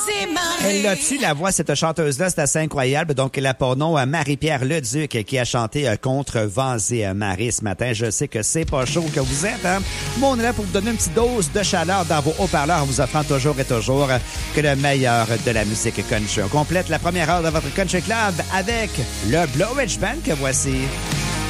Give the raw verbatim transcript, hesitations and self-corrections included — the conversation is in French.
et marées. Elle a-tu la voix, cette chanteuse-là? C'est assez incroyable. Donc, elle a pour nom euh, Marie-Pierre Leduc qui a chanté euh, contre vents et euh, marées ce matin. Je sais que c'est pas chaud que vous êtes, hein? Moi, on est là pour vous donner une petite dose de chaleur dans vos haut-parleurs en vous offrant toujours et toujours euh, que le meilleur de la musique country. On complète la première heure de votre Country Club avec le Blowridge Band que voici.